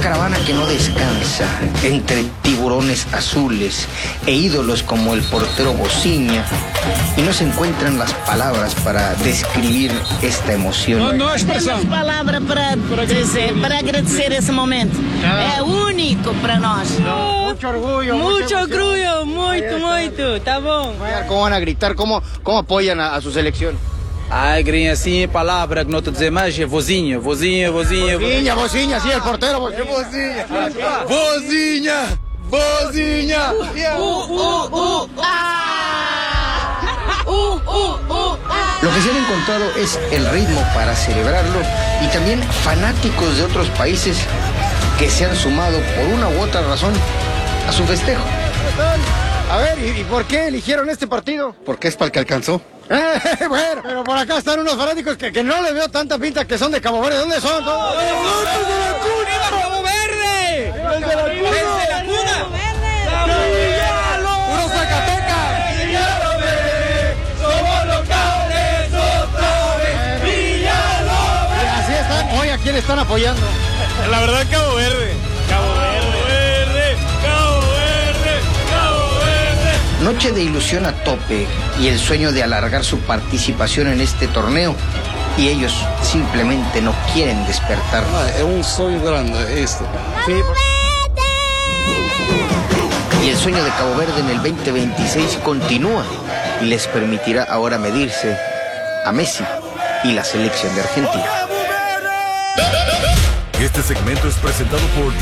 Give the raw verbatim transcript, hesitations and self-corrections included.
caravana que no descansa entre tiburones azules e ídolos como el portero Bociña, y no se encuentran las palabras para describir esta emoción. No, no expressão. Temos palavra para dizer, para agradecer esse momento. É único para nós. Mucho orgullo. Mucho orgullo, muito, muito, tá bom. ¿Cómo van a gritar? ¿Cómo, cómo apoyan a, a su selección? Ai, grinha, assim, palavra que não te dizer mais é vozinha, vozinha, vozinha. Vozinha, Vozinha, sí, el portero. Vozinha. Vozinha. Vozinha. Uh, uh, uh, ah! Uh, uh, uh, ah! Lo que se han encontrado es el ritmo para celebrarlo y también fanáticos de otros países que se han sumado por una u otra razón a su festejo. A ver, ¿y, y por qué eligieron este partido? Porque es para el que alcanzó. Eh, bueno, pero por acá están unos fanáticos que, que no les veo tanta pinta, que son de Cabo Verde. ¿Dónde son todos? ¡Cabo Verde! ¡Desde la cuna! ¡Puro Zacatecas! Y así están. Hoy, ¿a quién están apoyando? La verdad, Cabo Verde. Cabo Verde. Cabo Verde. Cabo Verde. Noche de ilusión a tope y el sueño de alargar su participación en este torneo, y ellos simplemente no quieren despertar. Es un sueño grande esto. Sí, por... Y el sueño de Cabo Verde en el veinte veintiséis continúa y les permitirá ahora medirse a Messi y la selección de Argentina. Este segmento es presentado por